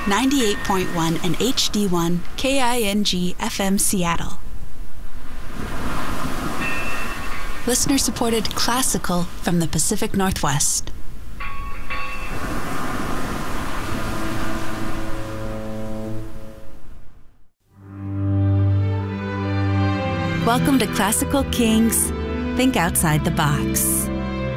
98.1 and HD1 KING FM Seattle. Listener-supported classical from the Pacific Northwest. Welcome to Classical Kings Think Outside the Box.